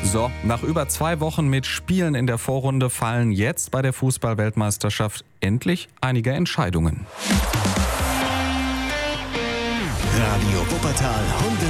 So, nach über 2 Wochen mit Spielen in der Vorrunde fallen jetzt bei der Fußball-Weltmeisterschaft endlich einige Entscheidungen. Radio Wuppertal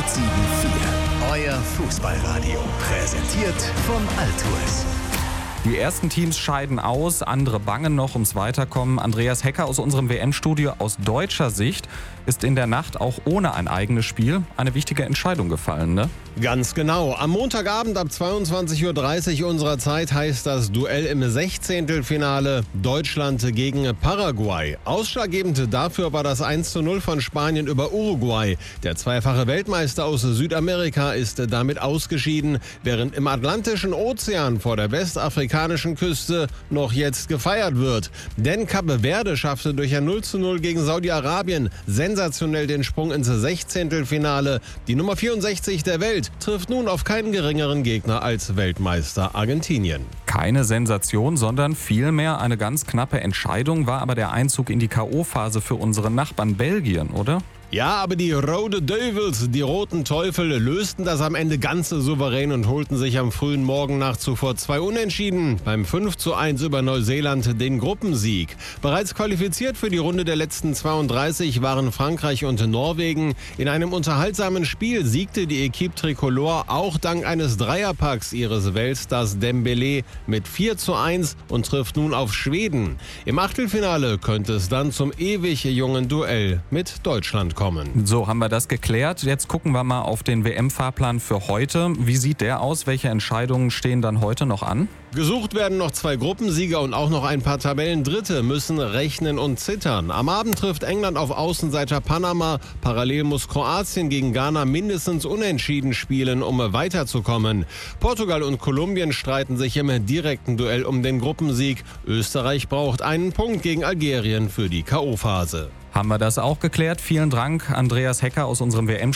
107.4. Euer Fußballradio. Präsentiert von Altours. Die ersten Teams scheiden aus, andere bangen noch ums Weiterkommen. Andreas Hecker aus unserem WM-Studio. Aus deutscher Sicht ist in der Nacht auch ohne ein eigenes Spiel eine wichtige Entscheidung gefallen, ne? Ganz genau. Am Montagabend ab 22.30 Uhr unserer Zeit heißt das Duell im 16. Deutschland gegen Paraguay. Ausschlaggebend dafür war das 1:0 von Spanien über Uruguay. Der zweifache Weltmeister aus Südamerika ist damit ausgeschieden, während im Atlantischen Ozean vor der westafrikanischen Küste noch jetzt gefeiert wird. Denn Cape Verde schaffte durch ein 0:0 gegen Saudi-Arabien sensationell den Sprung ins 16. Die Nummer 64 der Welt trifft nun auf keinen geringeren Gegner als Weltmeister Argentinien. Keine Sensation, sondern vielmehr eine ganz knappe Entscheidung war aber der Einzug in die K.O.-Phase für unseren Nachbarn Belgien, oder? Ja, aber die Rode Duivels, die Roten Teufel, lösten das am Ende ganz souverän und holten sich am frühen Morgen nach zuvor 2 Unentschieden beim 5:1 über Neuseeland den Gruppensieg. Bereits qualifiziert für die Runde der letzten 32 waren Frankreich und Norwegen. In einem unterhaltsamen Spiel siegte die Equipe Tricolore auch dank eines Dreierpacks ihres Weltstars Dembélé mit 4:1 und trifft nun auf Schweden. Im Achtelfinale könnte es dann zum ewig jungen Duell mit Deutschland kommen. So, haben wir das geklärt. Jetzt gucken wir mal auf den WM-Fahrplan für heute. Wie sieht der aus? Welche Entscheidungen stehen dann heute noch an? Gesucht werden noch 2 Gruppensieger und auch noch ein paar Tabellendritte müssen rechnen und zittern. Am Abend trifft England auf Außenseiter Panama. Parallel muss Kroatien gegen Ghana mindestens unentschieden spielen, um weiterzukommen. Portugal und Kolumbien streiten sich im direkten Duell um den Gruppensieg. Österreich braucht einen Punkt gegen Algerien für die K.O.-Phase. Haben wir das auch geklärt. Vielen Dank, Andreas Hecker aus unserem WM